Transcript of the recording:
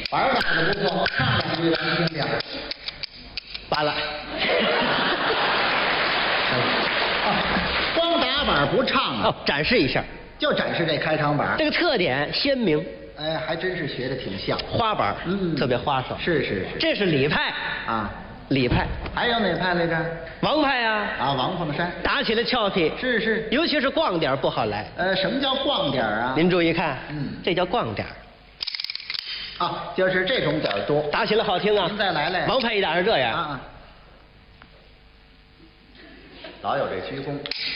板打的不错，唱两句咱们听听。 完了。 光打板不唱啊， 展示一下， 就展示这开场板。 这个特点鲜明。 哎，还真是学的挺像。 花板，特别花哨。 是。 这是李派啊， 李派。 还有哪派来着？ 王派啊。 啊，王凤山。 打起来俏皮。 是。 尤其是逛点不好来。 什么叫逛点啊？ 您注意看，这叫逛点。 啊，就是这种点多， 打起来好听啊。 您再来。 王派一打是这样。 啊。老有这鞠躬。